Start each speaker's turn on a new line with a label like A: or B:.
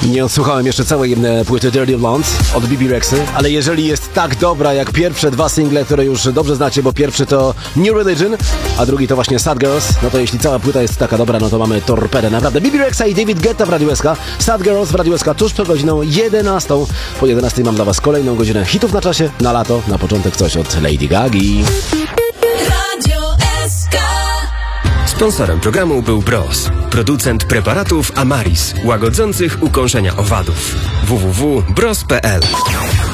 A: Nie odsłuchałem jeszcze całej płyty Dirty Blonde od Bibi Rexy, ale jeżeli jest tak dobra jak pierwsze dwa single, które już dobrze znacie, bo pierwszy to New Religion, a drugi to właśnie Sad Girls, no to jeśli cała płyta jest taka dobra, no to mamy torpedę. Naprawdę. Bibi Rexa i David Guetta w Radiu SK, Sad Girls w Radiu SK tuż przed godziną 11. Po 11 mam dla was kolejną godzinę hitów na czasie, na lato, na początek coś od Lady Gagi.
B: Sponsorem programu był Bros, producent preparatów Amaris, łagodzących ukąszenia owadów. www.bros.pl